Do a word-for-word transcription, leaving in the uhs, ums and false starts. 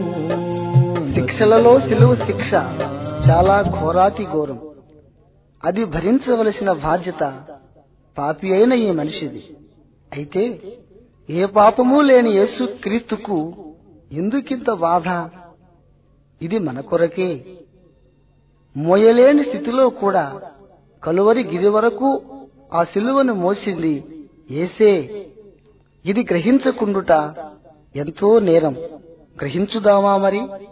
శిక్షలలో సిలువ శిక్ష చాలా ఘోరాతి ఘోరం. అది భరించవలసిన బాధ్యత పాపి అయిన ఈ మనిషిది. అయితే ఏ పాపమూ లేని యేసు క్రీస్తుకు ఎందుకింత బాధ? ఇది మన కొరకే. మోయలేని స్థితిలో కూడా కలువరి గిరి వరకు ఆ సిలువను మోసింది యేసే. ఇది గ్రహించకుండుట ఎంతో నేరం. గ్రహించుదామా మరి?